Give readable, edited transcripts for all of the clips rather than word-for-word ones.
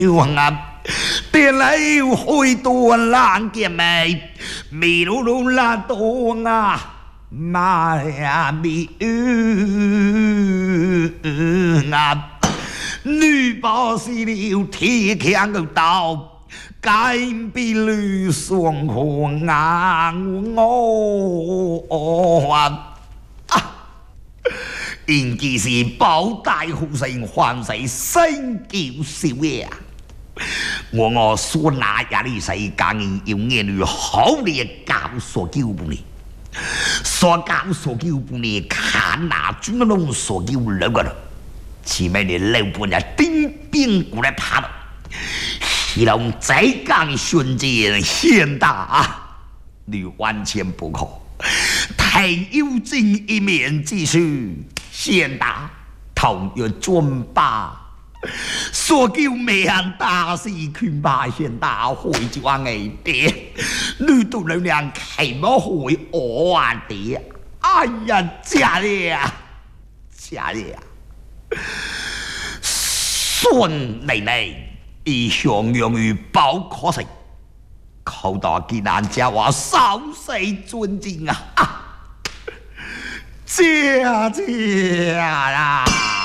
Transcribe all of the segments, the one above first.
王啊，别来回多难见美，米噜噜啦多啊，妈呀咪啊！女宝是了铁枪个刀，改比吕双红啊我啊！应该是保大护神还是神救少爷啊！我所拿呀的世间有眼女好烈教所救不呢？所教所救不呢？看那军龙所救那个了。前面的老板呀，顶边过来爬了，希望再讲瞬间现大啊！你完全不可，太有劲一面之须，现大头要准吧。所叫美人大事拳霸现大会装哎爹，女都娘娘开么会我啊爹！哎呀，假的呀，假的呀！孙奶奶已享用于包可成，口大竟然叫我少世尊敬啊！假啦！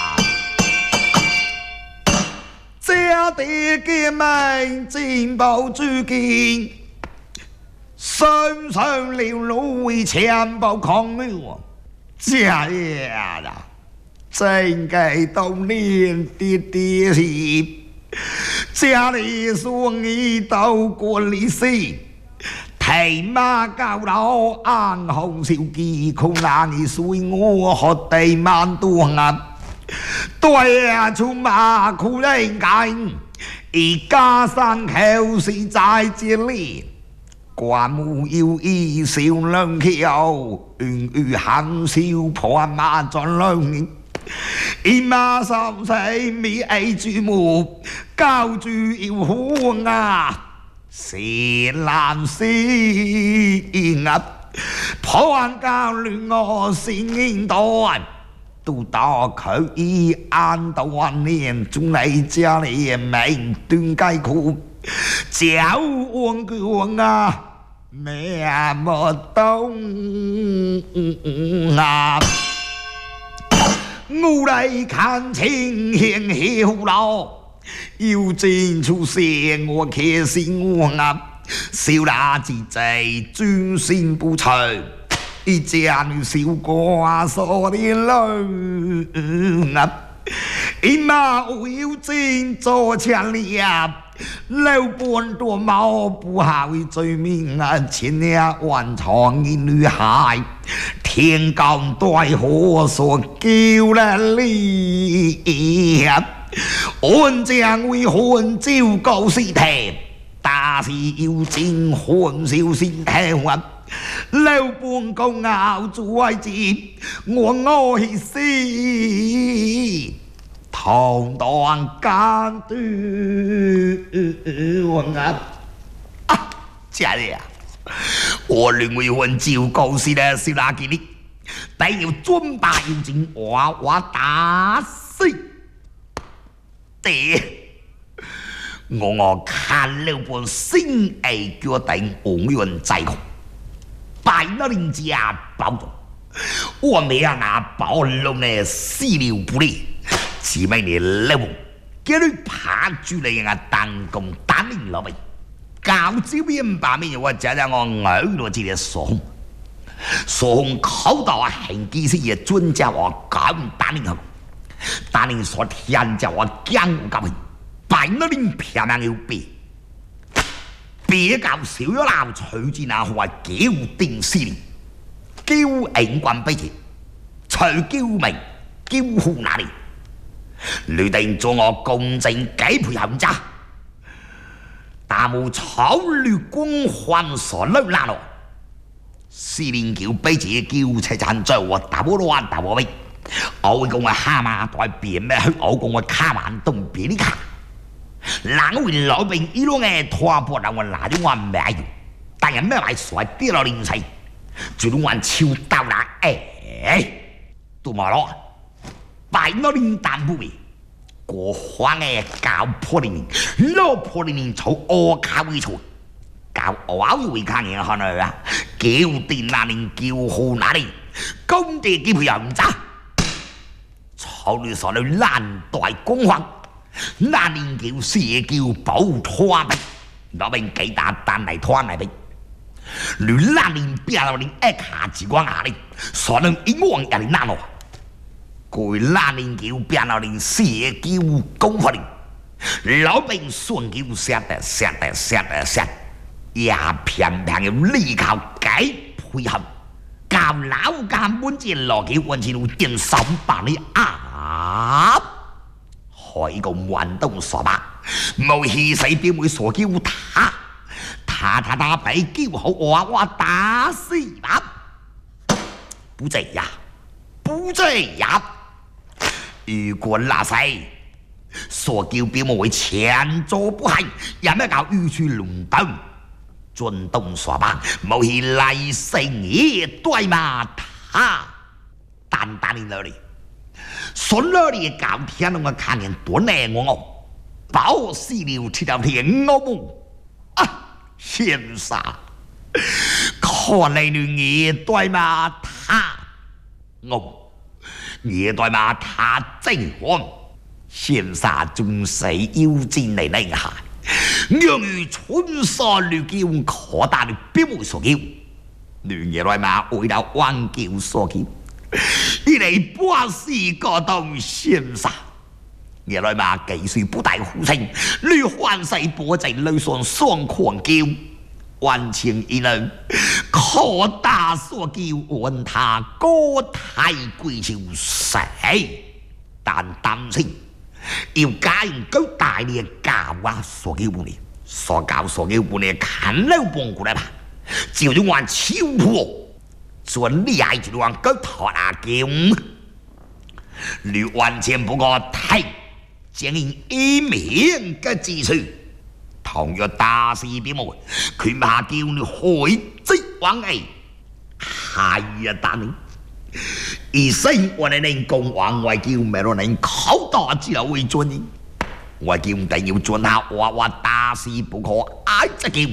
假的见面进步诸见，身上了路全部空了，假啦！真该当年的爹是家里双一刀过历史，提马高楼安红烧鸡，可难以随我喝地满多啊！对啊，出马苦人间，而家山口是在这里。寡母有意小两口，愿与含笑破马转两。一马上世米爱主母，教主要好啊，是难事啊！破案教乱我心代，都打佢以安到万年，仲嚟家里命斷雞苦，找王強啊，咩冇懂啊！我来看情形后老，有真出现我开心我啊，小垃圾仔专心不除，一家女小瓜所的人啊，一马有真做千里啊。老半多毛不好罪名啊，前呀万床的女孩，天高对火所救了你呀！恩将为恨照告尸体，但是有真恨少心头啊！老半公熬住位置，我去死。同當間斷啊！假的呀！我認為混照告示的是哪幾哩？但要尊巴要正我打死爹！我看了本新愛決定永遠在後，拜那人家保重，我沒有拿保龍的死了不理。前面的老母叫你爬住嚟啊，當工打你老味，搞這邊把面我講講我耳朵這個傻紅，傻紅口到啊，很幾時也專叫我搞打你後，打你所聽叫我講我搞去，擺那邊漂亮有別，別搞少咗鬧隨住那話叫定司令，叫眼關閉住，隨叫名叫呼那裡。你定做我公正幾配合咋？但冇草綠光環所流拉咯。司令叫俾自己叫車站在我打波亂打波位，我會講我蛤蟆代變咩？我講我卡萬東別啲卡，冷會老兵一路嘅拖波讓我拿咗我咩用？但係咩話所謂跌落零世，就攞我超刀啦！都冇咯。擺那零蛋不為， 国皇的搞破的人，老破的人从我卡为错，搞我为看人好呢啊，叫定那人叫好那里，工地机会又唔渣，草你所的烂代公皇，那人叫社叫保拖的，那边几大单来拖来的，你那人变了人一卡子光下里，所能一望也嚟难咯。佢那年叫变到连社叫公法令，老兵顺叫杀也偏偏要力靠改配合，教老家本节落去完全有定三百的啊！害個運動傻巴，冇氣勢表妹傻叫他俾叫好我打死吧！不這樣，不這樣。如果那誰傻叫表妹會前做不係，有咩搞預處輪動？轉動傻巴，冇氣嚟成也對嘛他，單單你那裡。孙儿的高天龙啊，看见多难我，包死了这条天我母啊，先生，看来你也对嘛他，我也对嘛他真好，先生总是有劲来那下，让于春沙绿叫可大的表妹所叫，你也对嘛为了挽救所叫。一嚟巴士嗰度先生，原來嘛技術不大好稱，你還是波在路上雙狂叫，完全一人可大所叫，問他個太貴就死，但擔心要家人夠大嘅教啊所叫半年，所教所叫半年看到半過來吧，就用完超破。准你爱就往个拖拉叫，你完全不过太将因一面嘅技术，同样大事表妹，佢怕叫你海贼王哎，係啊，但你而生我哋能公王外叫咩咯？能口大之後會尊你，我叫唔定要尊下我大事不可愛則叫，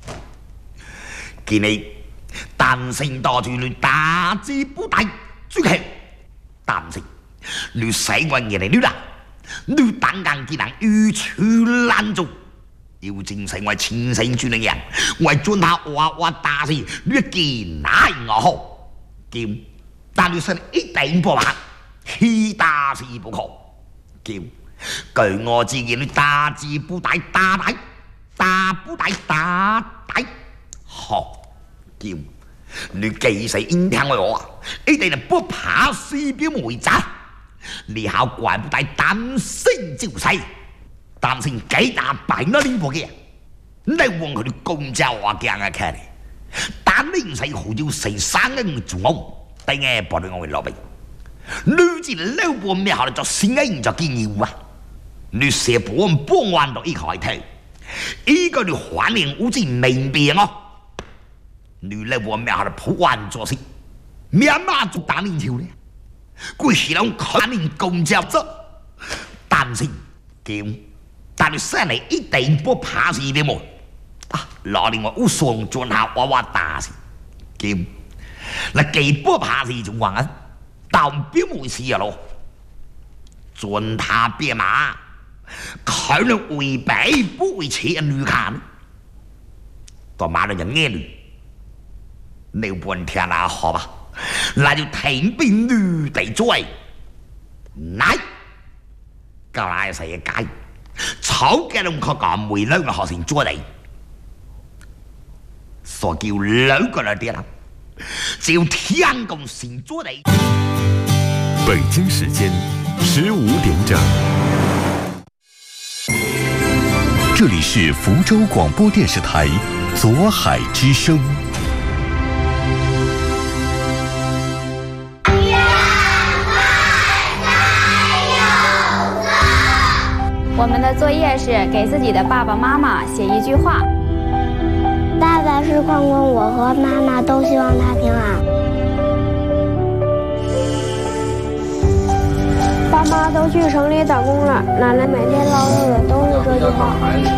見你。擔心多住你大字不大，最強擔心你死運嘢嚟啦，你等硬技能如處難做，要正成為前世轉嘅人，為轉下我大事，你見乃我好叫，但你信一定破壞，其大事不可叫，據我之見，你大字不大，大不大，好。叫你既是應聽我，一定係不怕死表妹仔，你好怪不得擔心就死，擔心幾大敗那呢部嘅，你望佢哋公交話驚啊睇，但你唔使好要成三個做我，定係幫你我會落嚟，你知老婆咩好就先嘅人就見要啊，你寫本幫完到一開頭，一個你環境好似明辨哦。你來我咩下的破案做事，咩媽做打你條咧？佢係諗看你公交咗，擔心叫，但係生嚟一定不怕事的麼？啊，攞嚟我上轉下我打事叫，嗱既不怕事仲話啊，但表妹事啊咯，轉他別馬，可能會俾不會切女看，到馬上就nghe你。你半天啦，好吧，那就停兵女地追，來，搞來世界，草嘅龍確講每兩個學生做嚟，所叫兩個人啲啦，只要天公先做嚟。 北京時間15點整，這裡是福州廣播電視台左海之聲。 我们的作业是给自己的爸爸妈妈写一句话。 爸爸是矿工，我和妈妈都希望他平安。 爸妈都去城里打工了，奶奶每天唠叨的都是这句话。